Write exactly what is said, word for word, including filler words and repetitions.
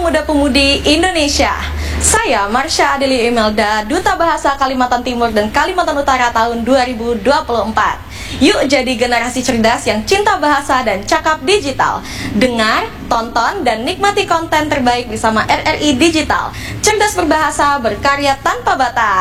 pemuda-pemudi Indonesia. Saya Marsha Adeli Imelda, Duta Bahasa Kalimantan Timur dan Kalimantan Utara tahun dua ribu dua puluh empat. Yuk jadi generasi cerdas yang cinta bahasa dan cakap digital. Dengar, tonton, dan nikmati konten terbaik bersama R R I Digital. Cerdas berbahasa, berkarya tanpa batas.